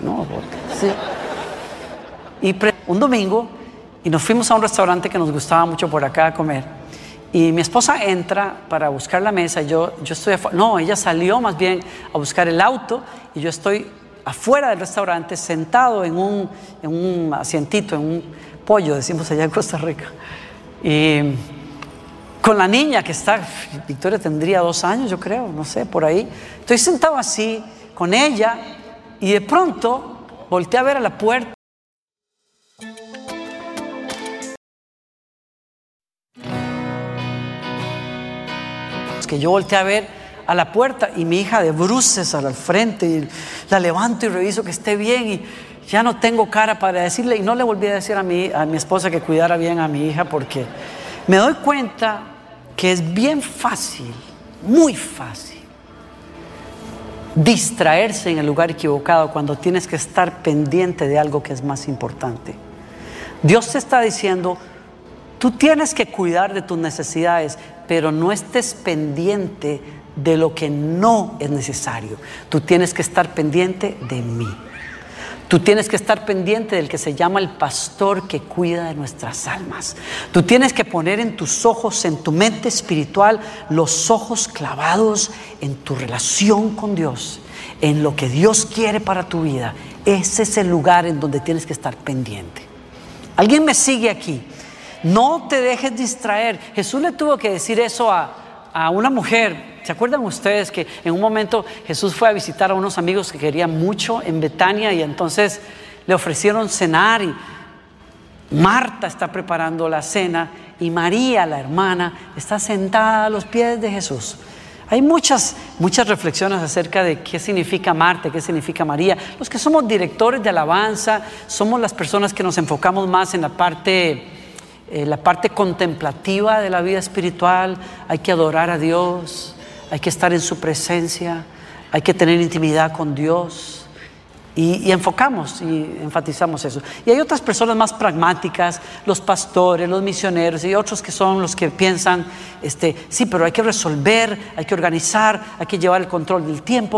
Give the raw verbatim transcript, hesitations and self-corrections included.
No, sí. Y pre- un domingo, y nos fuimos a un restaurante que nos gustaba mucho por acá a comer. Y mi esposa entra para buscar la mesa. Yo, yo estoy afuera. No, ella salió más bien a buscar el auto. Y yo estoy afuera del restaurante, sentado en un, en un asientito, en un pollo, decimos allá en Costa Rica. Y con la niña que está, Victoria tendría dos años, yo creo, no sé, por ahí. Estoy sentado así, con ella. Y de pronto volteé a ver a la puerta. Que yo volteé a ver a la puerta y mi hija de bruces al frente, y la levanto y reviso que esté bien, y ya no tengo cara para decirle, y no le volví a decir a mi, a mi esposa que cuidara bien a mi hija, porque me doy cuenta que es bien fácil, muy fácil distraerse en el lugar equivocado cuando tienes que estar pendiente de algo que es más importante. Dios te está diciendo: tú tienes que cuidar de tus necesidades, pero no estés pendiente de lo que no es necesario. Tú tienes que estar pendiente de mí. Tú tienes que estar pendiente del que se llama el pastor, que cuida de nuestras almas. Tú tienes que poner en tus ojos, en tu mente espiritual, los ojos clavados en tu relación con Dios, en lo que Dios quiere para tu vida. Ese es el lugar en donde tienes que estar pendiente. ¿Alguien me sigue aquí? No te dejes distraer. Jesús le tuvo que decir eso a, a una mujer. ¿Se acuerdan ustedes que en un momento Jesús fue a visitar a unos amigos que querían mucho en Betania, y entonces le ofrecieron cenar, y Marta está preparando la cena y María, la hermana, está sentada a los pies de Jesús? Hay muchas, muchas reflexiones acerca de qué significa Marta, qué significa María. Los que somos directores de alabanza, somos las personas que nos enfocamos más en la parte Eh, la parte contemplativa de la vida espiritual. Hay que adorar a Dios, hay que estar en su presencia, hay que tener intimidad con Dios, y, y enfocamos y enfatizamos eso. Y hay otras personas más pragmáticas, los pastores, los misioneros, y otros que son los que piensan, este, sí, pero hay que resolver, hay que organizar, hay que llevar el control del tiempo.